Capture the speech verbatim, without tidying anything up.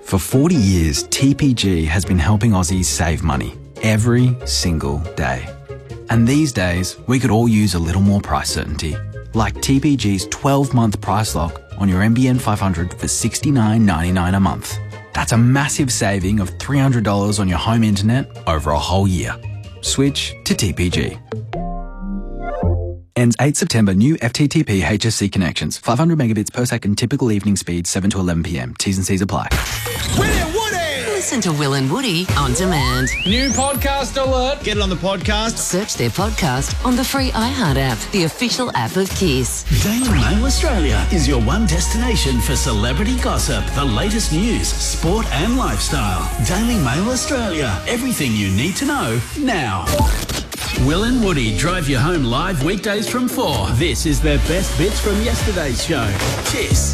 For forty years, T P G has been helping Aussies save money every single day. And these days, we could all use a little more price certainty, like T P G's twelve-month price lock on your N B N five hundred for sixty-nine ninety-nine a month. That's a massive saving of three hundred dollars on your home internet over a whole year. Switch to T P G. Ends eighth September. New F T T P H S C connections. five hundred megabits per second. Typical evening speed seven to eleven p m. T's and C's apply. Will and Woody! Listen to Will and Woody on demand. New podcast alert. Get it on the podcast. Search their podcast on the free iHeart app, the official app of Kiss. Daily Mail Australia is your one destination for celebrity gossip, the latest news, sport and lifestyle. Daily Mail Australia. Everything you need to know now. Will and Woody drive you home live weekdays from four. This is their best bits from yesterday's show. Kiss.